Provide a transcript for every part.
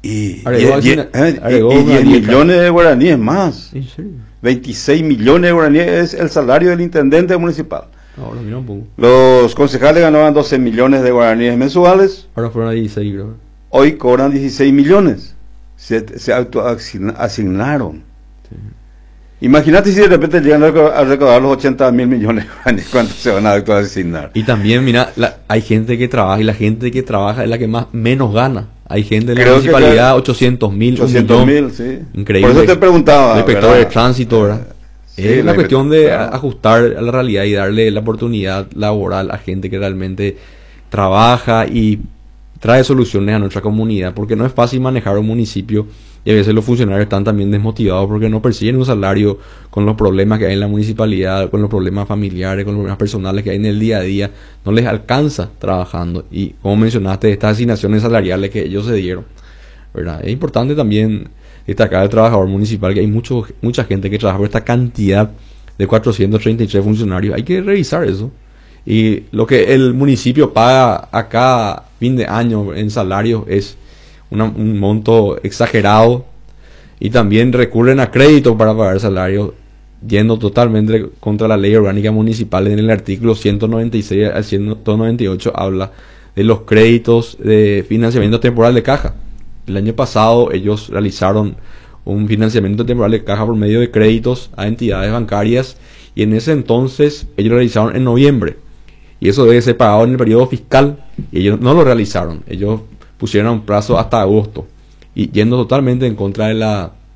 Y 10 millones de guaraníes más. ¿En serio? 26 millones de guaraníes es el salario del intendente municipal. Ahora mira un poco. Los concejales ganaban 12 millones de guaraníes mensuales. Ahora fueron a 16, creo. Hoy cobran 16 millones. Se autoasignaron. Sí. Imagínate si de repente llegan a recaudar los 80 mil millones de guaraníes, ¿cuánto se van a autoasignar? Y también, mira, hay gente que trabaja y la gente que trabaja es la que más menos gana. Hay gente de la municipalidad, 800.000, 800.000, sí. Increíble. Por eso te preguntaba. El inspector de tránsito, ¿verdad? Sí, es la cuestión de ajustar a la realidad y darle la oportunidad laboral a gente que realmente trabaja y trae soluciones a nuestra comunidad, porque no es fácil manejar un municipio y a veces los funcionarios están también desmotivados porque no persiguen un salario con los problemas que hay en la municipalidad, con los problemas familiares, con los problemas personales que hay en el día a día, no les alcanza trabajando. Y como mencionaste, estas asignaciones salariales que ellos se dieron, ¿verdad? Es importante también destacar al trabajador municipal, que hay mucha gente que trabaja por esta cantidad de 433 funcionarios. Hay que revisar eso. Y lo que el municipio paga a cada fin de año en salarios es un monto exagerado, y también recurren a crédito para pagar salarios, yendo totalmente contra la ley orgánica municipal. En el artículo 196 al 198 habla de los créditos de financiamiento temporal de caja. El año pasado ellos realizaron un financiamiento temporal de caja por medio de créditos a entidades bancarias, y en ese entonces ellos lo realizaron en noviembre, y eso debe ser pagado en el periodo fiscal, y ellos no lo realizaron. Ellos pusieron un plazo hasta agosto, y yendo totalmente en contra de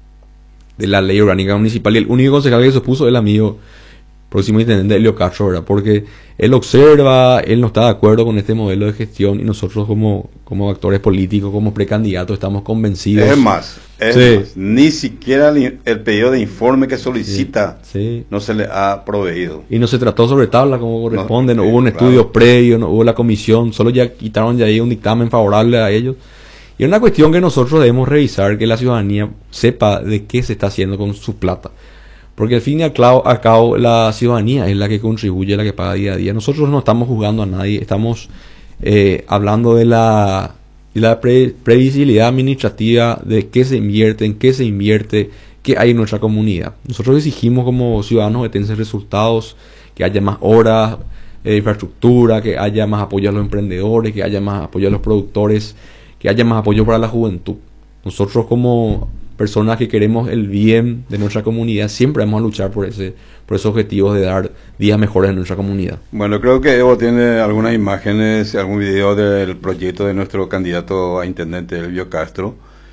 la ley orgánica municipal. Y el único concejal que se opuso es el amigo próximo intendente Helio Castro, ¿verdad? Porque él observa, él no está de acuerdo con este modelo de gestión, y nosotros como actores políticos, como precandidatos, estamos convencidos. Es más, ni siquiera el pedido de informe que solicita no se le ha proveído. Y no se trató sobre tabla como corresponde, no hubo un estudio previo, no hubo la comisión, solo ya quitaron ya ahí un dictamen favorable a ellos. Y es una cuestión que nosotros debemos revisar, que la ciudadanía sepa de qué se está haciendo con su plata. Porque al fin y al cabo la ciudadanía es la que contribuye, la que paga día a día. Nosotros no estamos juzgando a nadie, estamos hablando de la previsibilidad administrativa, de qué se invierte, en qué se invierte, qué hay en nuestra comunidad. Nosotros exigimos como ciudadanos que tengan resultados, que haya más horas de infraestructura, que haya más apoyo a los emprendedores, que haya más apoyo a los productores, que haya más apoyo para la juventud. Nosotros como personas que queremos el bien de nuestra comunidad siempre vamos a luchar por esos objetivos de dar días mejores en nuestra comunidad. Bueno, creo que Evo tiene algunas imágenes, algún video del proyecto de nuestro candidato a intendente, Elvio Castro.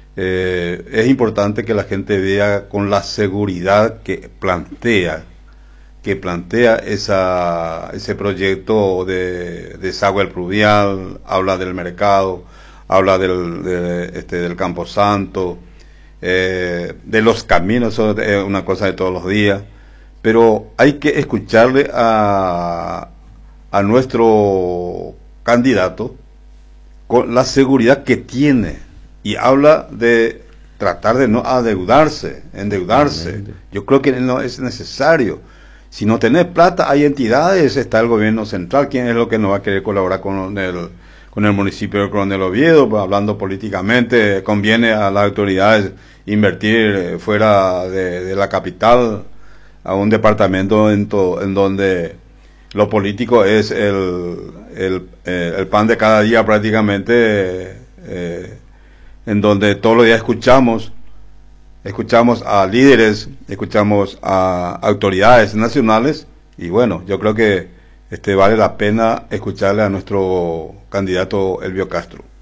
Es importante que la gente vea con la seguridad que plantea ese proyecto de desagüe pluvial, habla del mercado, habla del Camposanto, de los caminos. Eso es una cosa de todos los días, pero hay que escucharle a nuestro candidato con la seguridad que tiene, y habla de tratar de no endeudarse. Yo creo que no es necesario. Si no tenés plata, hay entidades, está el gobierno central. ¿Quién es lo que no va a querer colaborar con el municipio de Coronel Oviedo? Pues, hablando políticamente, conviene a las autoridades invertir fuera de la capital, a un departamento en donde lo político es el pan de cada día prácticamente, en donde todos los días escuchamos a líderes, escuchamos a autoridades nacionales, y bueno, yo creo que vale la pena escucharle a nuestro candidato Elvio Castro.